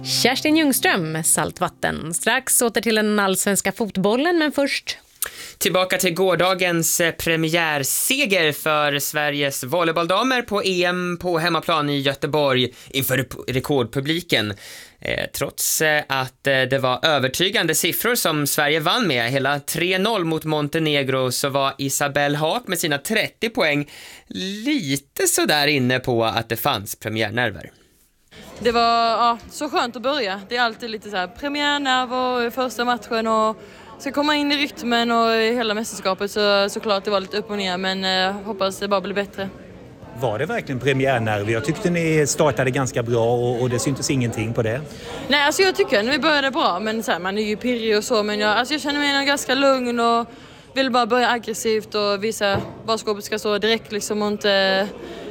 Kerstin Ljungström med Saltvatten. Strax åter till den allsvenska fotbollen, men först tillbaka till gårdagens premiärseger för Sveriges volleybolldamer på EM på hemmaplan i Göteborg inför rekordpubliken. Trots att det var övertygande siffror som Sverige vann med, hela 3-0 mot Montenegro, så var Isabelle Haak med sina 30 poäng lite så där inne på att det fanns premiärnerver. Det var så skönt att börja. Det är alltid lite så här premiärnerver i första matchen och ska komma in i rytmen och i hela mästerskapet, så såklart det var lite upp och ner, men hoppas det bara blir bättre. Var det verkligen premiärnerver? Jag tyckte ni startade ganska bra och det syntes ingenting på det. Nej, alltså jag tycker att vi började bra, men så här, man är ju pirrig och så, men jag känner mig ganska lugn och vill bara börja aggressivt och visa var skåpet ska stå direkt liksom, och inte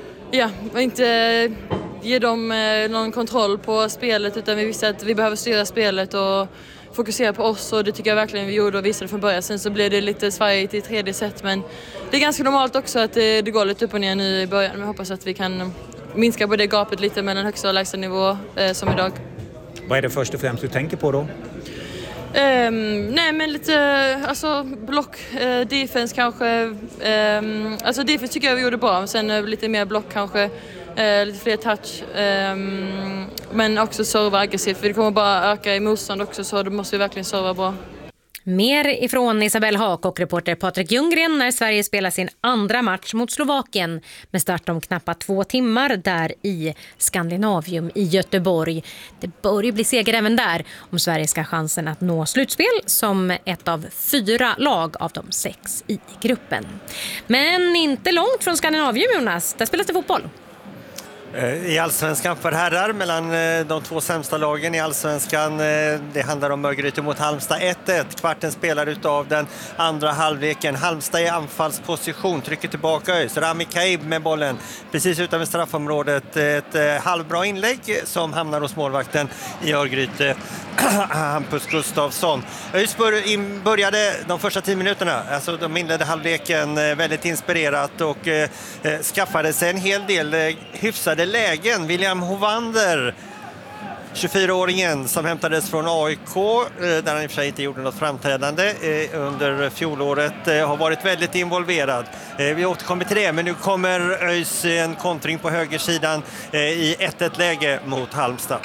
ge dem någon kontroll på spelet, utan vi visste att vi behöver styra spelet och fokusera på oss, och det tycker jag verkligen vi gjorde och visade från början. Sen så blev det lite svajigt i tredje set, men det är ganska normalt också att det går lite upp och ner nu i början, men jag hoppas att vi kan minska på det gapet lite mellan högsta och lägsta nivå som idag. Vad är det först och främst du tänker på då? Nej, men lite block, defense kanske. Alltså defense tycker jag vi gjorde bra, sen lite mer block kanske. Lite fler touch, men också serva aggressivt, för det kommer bara öka i motstånd också, så då måste vi verkligen serva bra. Mer ifrån Isabelle Haak och reporter Patrik Ljunggren när Sverige spelar sin andra match mot Slovakien med start om knappa 2 timmar där i Skandinavium i Göteborg. Det bör ju bli seger även där om Sverige ska ha chansen att nå slutspel som ett av 4 lag av de 6 i gruppen. Men inte långt från Skandinavium, Jonas. Där spelas det fotboll. I allsvenskan för herrar mellan de 2 sämsta lagen i allsvenskan. Det handlar om Örgryte mot Halmstad 1-1. Kvarten spelar utav den andra halvleken. Halmstad i anfallsposition, trycker tillbaka ÖIS. Rami Kaib med bollen precis utanför straffområdet. Ett halvbra inlägg som hamnar hos målvakten i Örgryte, Hampus Gustafsson. ÖIS började de första 10 minuterna, alltså de inledde halvleken väldigt inspirerat och skaffade sig en hel del hyfsade lägen. William Hovander, 24-åringen som hämtades från AIK, där han i och för sig inte gjorde något framträdande under fjolåret, har varit väldigt involverad. Vi återkommer till det, men nu kommer ÖIS en kontring på högersidan i 1-1-läge mot Halmstad.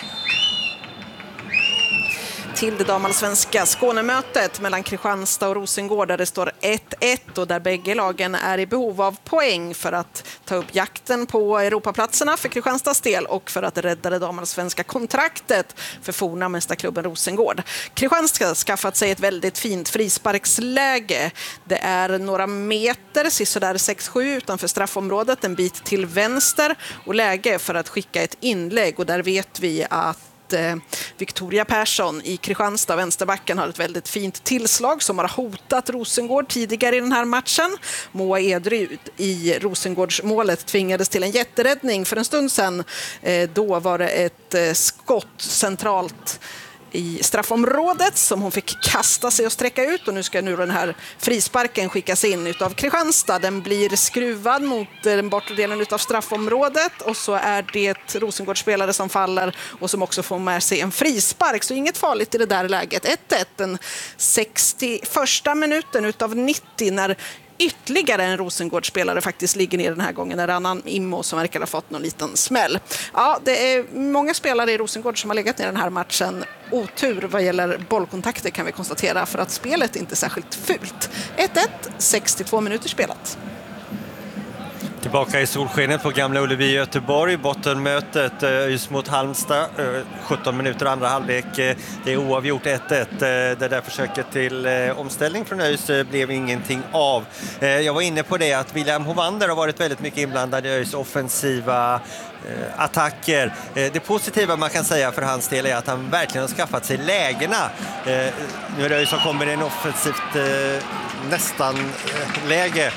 Till det damallsvenska Skånemötet mellan Kristianstad och Rosengård där det står 1-1 och där bägge lagen är i behov av poäng för att ta upp jakten på Europaplatserna för Kristianstads del och för att rädda det damallsvenska kontraktet för forna mästarklubben Rosengård. Kristianstad har skaffat sig ett väldigt fint frisparksläge. Det är några meter, sådär 6-7 utanför straffområdet, en bit till vänster och läge för att skicka ett inlägg, och där vet vi att Victoria Persson i Kristianstad, vänsterbacken, har ett väldigt fint tillslag som har hotat Rosengård tidigare i den här matchen. Moa Edryd i Rosengårdsmålet tvingades till en jätteräddning för en stund sedan. Då var det ett skott centralt i straffområdet som hon fick kasta sig och sträcka ut, och nu ska den här frisparken skickas in utav Kristianstad. Den blir skruvad mot den bortre delen utav straffområdet, och så är det Rosengårdsspelare som faller och som också får med sig en frispark, så inget farligt i det där läget. 1-1, den 61:a minuten utav 90 när ytterligare en Rosengårdsspelare faktiskt ligger ner den här gången, är Annan Immo som verkar ha fått någon liten smäll. Ja, det är många spelare i Rosengård som har legat ner den här matchen. Otur vad gäller bollkontakter kan vi konstatera, för att spelet inte är särskilt fult. 1-1, 62 minuter spelat. Tillbaka i solskenet på Gamla Ullevi i Göteborg. Bottenmötet just mot Halmstad. 17 minuter andra halvlek. Det är oavgjort 1-1. Det där försöket till omställning från ÖIS blev ingenting av. Jag var inne på det att William Hovander har varit väldigt mycket inblandad i ÖIS offensiva attacker. Det positiva man kan säga för hans del är att han verkligen har skaffat sig lägena. Nu är det ÖIS som kommer i en offensivt nästan läge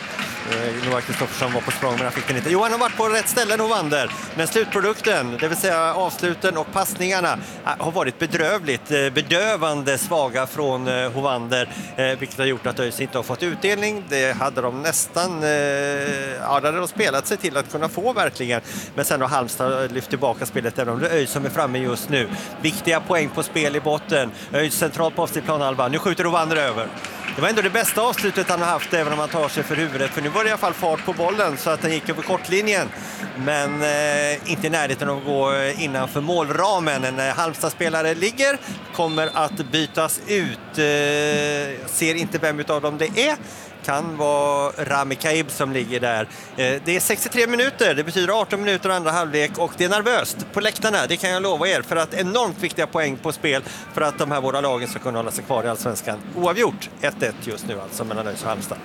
Noah Kristoffersson var på språng men han fick den inte. Johan har varit på rätt ställen, Hovander. Men slutprodukten, det vill säga avsluten och passningarna, har varit bedövande svaga från Hovander. Vilket har gjort att ÖIS inte har fått utdelning. Det hade de nästan, det hade de spelat sig till att kunna få verkligen. Men sen har Halmstad lyft tillbaka spelet, även om det är ÖIS som är framme just nu. Viktiga poäng på spel i botten. ÖIS centralt på avstidsplanhalvan. Nu skjuter Hovander över. Det var ändå det bästa avslutet han har haft, även om han tar sig för huvudet. För nu var det i alla fall fart på bollen så att den gick över kortlinjen. Men inte i närheten av att gå innanför målramen. En Halmstad-spelare ligger, kommer att bytas ut. Ser inte vem utav dem det är. Kan vara Rami Kaib som ligger där. Det är 63 minuter, det betyder 18 minuter andra halvlek och det är nervöst på läktarna, det kan jag lova er, för att enormt viktiga poäng på spel för att de här båda lagen ska kunna hålla sig kvar i Allsvenskan. Oavgjort 1-1 just nu alltså mellan ÖIS och Halmstad.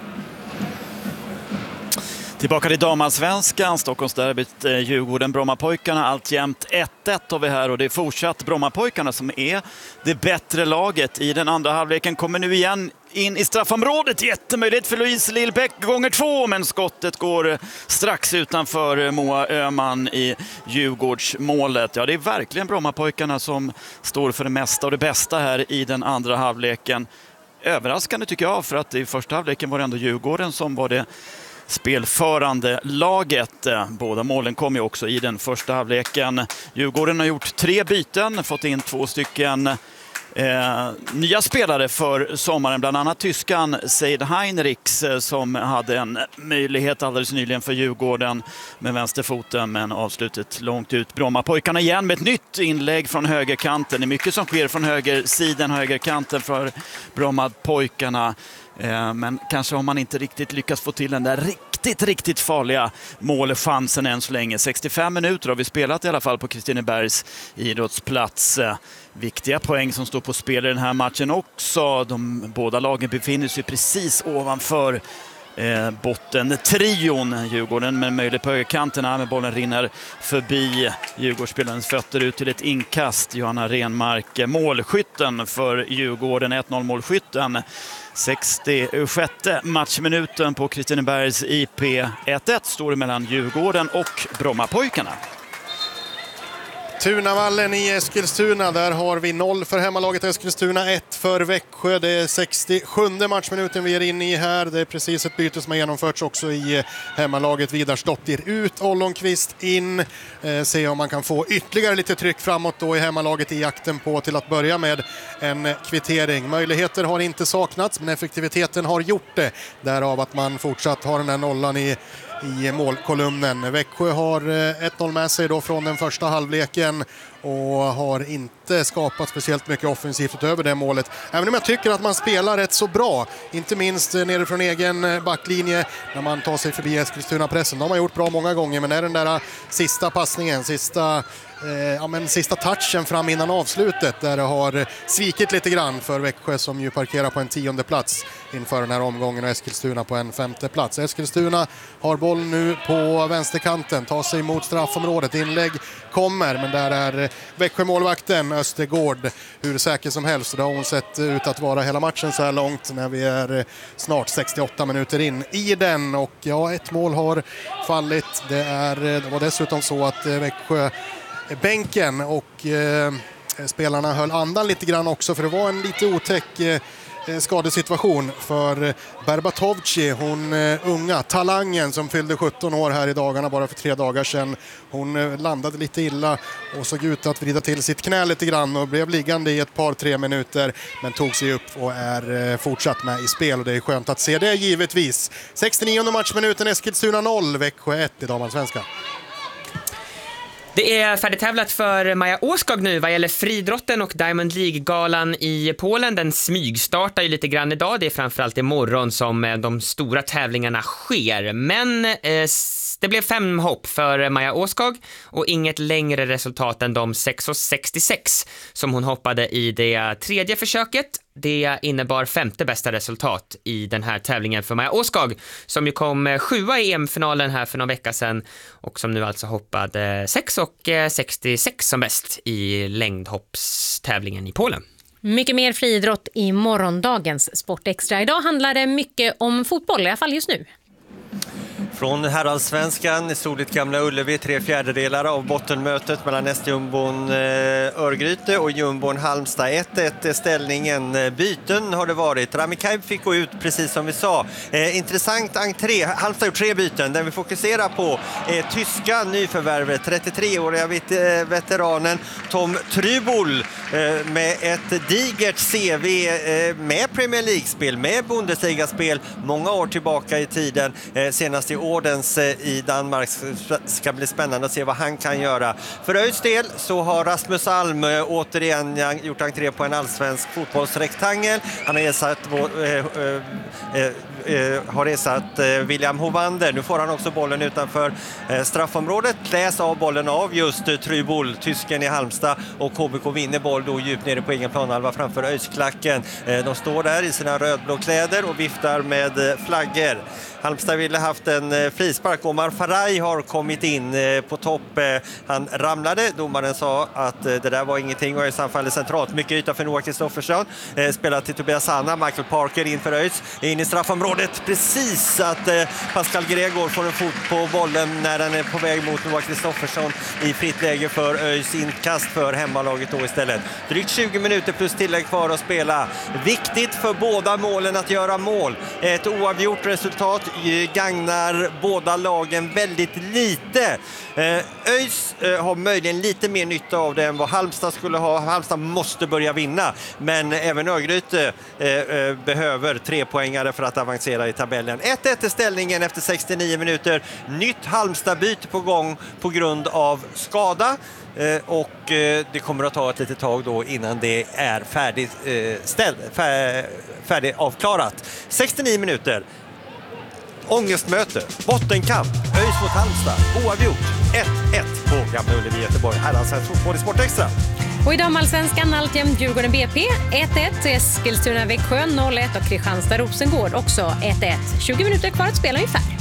Tillbaka till damallsvenskan, Stockholmsderbyt, Djurgården, Brommapojkarna, alltjämt 1-1 har vi här och det är fortsatt Brommapojkarna som är det bättre laget. I den andra halvleken kommer nu igen in i straffområdet, jättemöjligt för Louise Lillbäck gånger 2, men skottet går strax utanför Moa Öhman i Djurgårdsmålet. Ja, det är verkligen Brommapojkarna som står för det mesta och det bästa här i den andra halvleken. Överraskande tycker jag, för att i första halvleken var det ändå Djurgården som var det spelförande laget. Båda målen kom ju också i den första halvleken. Djurgården har gjort 3 byten, fått in 2 stycken nya spelare för sommaren, bland annat tyskan Seid Heinrichs som hade en möjlighet alldeles nyligen för Djurgården med vänsterfoten, men avslutet långt ut. Brommapojkarna igen med ett nytt inlägg från högerkanten. Det är mycket som sker från högerkanten för Brommapojkarna. Men kanske har man inte riktigt lyckats få till den där riktigt farliga målchansen än så länge. 65 minuter har vi spelat i alla fall på Kristinebergs idrottsplats. Viktiga poäng som står på spel i den här matchen också. De båda lagen befinner sig precis ovanför bottentrion. Djurgården med möjlighet på högerkanterna, men bollen rinner förbi Djurgårdsspelarens fötter ut till ett inkast. Johanna Renmark, målskytten för Djurgården, 1-0 målskytten. 66 matchminuten på Kristinebergs IP. 1-1 står det mellan Djurgården och Brommapojkarna. Tunavallen i Eskilstuna, där har vi 0 för hemmalaget Eskilstuna, 1 för Växjö. Det är 67 matchminuten vi är inne i här. Det är precis ett byte som har genomförts också i hemmalaget. Vidarsdottir ut, Ollonqvist in. Se om man kan få ytterligare lite tryck framåt då i hemmalaget i jakten på till att börja med en kvittering. Möjligheter har inte saknats, men effektiviteten har gjort det. Därav att man fortsatt har den här nollan i målkolumnen. Växjö har 1-0 med sig då från den första halvleken och har inte skapat speciellt mycket offensivt utöver det målet. Även om jag tycker att man spelar rätt så bra, inte minst nere från egen backlinje när man tar sig förbi Eskilstuna-pressen. De har gjort bra många gånger, men är den där sista passningen, sista touchen fram innan avslutet där det har svikit lite grann för Växjö, som ju parkerar på en 10:e plats inför den här omgången och Eskilstuna på en 5:e plats. Eskilstuna har boll nu på vänsterkanten, tar sig mot straffområdet, inlägg kommer, men där är Växjö-målvakten Östergård hur säker som helst. Det har hon sett ut att vara hela matchen så här långt när vi är snart 68 minuter in i den, och ja, ett mål har fallit. Det var dessutom så att Växjö bänken och spelarna höll andan lite grann också, för det var en lite otäck skadesituation för Berbatovci, hon unga talangen som fyllde 17 år här i dagarna, bara för 3 dagar sedan. Hon landade lite illa och såg ut att vrida till sitt knä lite grann och blev liggande i ett par 3 minuter, men tog sig upp och är fortsatt med i spel, och det är skönt att se det givetvis. 69:e matchminuten, Eskilstuna 0, Växjö 1 i damallsvenskan. Det är färdigtävlat för Maja Åskog nu vad gäller fridrotten och Diamond League-galan i Polen. Den smygstartar ju lite grann idag. Det är framförallt imorgon som de stora tävlingarna sker. Men det blev 5 hopp för Maja Åskog och inget längre resultat än de 6,66 som hon hoppade i det 3:e försöket. Det innebar 5:e bästa resultat i den här tävlingen för Maja Åskog, som ju kom 7:a i EM-finalen här för någon vecka sedan och som nu alltså hoppade 6,66 som bäst i längdhoppstävlingen i Polen. Mycket mer friidrott i morgondagens Sportextra. Idag handlar det mycket om fotboll, i alla fall just nu. Från herrallsvenskan, soligt gamla Ullevi, 3/4 av bottenmötet mellan nästjumbon Örgryte och jumbon Halmstad. 1-1 ställningen. Byten har det varit. Rami Kaib fick gå ut precis som vi sa. Intressant entré. Halmstad har gjort 3 byten. Den vi fokuserar på är tyska nyförvärvet. 33-åriga veteranen Tom Trübul med ett digert CV med Premier League-spel, med Bundesliga-spel många år tillbaka i tiden. Senast i Ordens i Danmark. Ska bli spännande att se vad han kan göra. För ÖIS del så har Rasmus Alm återigen gjort entré på en allsvensk fotbollsrektangel. Han har ersatt William Hovander. Nu får han också bollen utanför straffområdet. Kläs av bollen av just Trübul, tysken i Halmstad, och KBK vinner boll då djupt nere på egen planhalva framför ÖIS-klacken. De står där i sina rödblå kläder och viftar med flaggor. Halmstad ville haft en frispark. Omar Faraj har kommit in på topp. Han ramlade. Domaren sa att det där var ingenting och ÖIS anfaller centralt. Mycket yta för Noah Kristoffersson. Spelar till Tobias Anna. Michael Parker in för ÖIS. In i straffområdet. Precis att Pascal Gregor får en fot på bollen när den är på väg mot Noah Kristoffersson i fritt läge för ÖIS. Inkast för hemmalaget då istället. Drygt 20 minuter plus tillägg kvar att spela. Viktigt för båda målen att göra mål. Ett oavgjort resultat gagnar båda lagen väldigt lite. ÖIS har möjligen lite mer nytta av det än vad Halmstad skulle ha. Halmstad måste börja vinna, men även Örgryte behöver 3-poängare för att avancera i tabellen. 1-1 är ställningen efter 69 minuter. Nytt Halmstad-byte på gång på grund av skada. Och det kommer att ta ett litet tag då innan det är färdigt avklarat. 69 minuter. Ångestmöte, bottenkamp, ÖIS mot Halmstad, oavgjort, 1-1 på Gamla Ullevi Göteborg. Herrallsvensk fotboll i Sport Extra. Och i damallsvenskan alltjämt Djurgården BP 1-1, Eskilstuna Växjö 0-1 och Kristianstad Rosengård också 1-1. 20 minuter kvar att spela ungefär.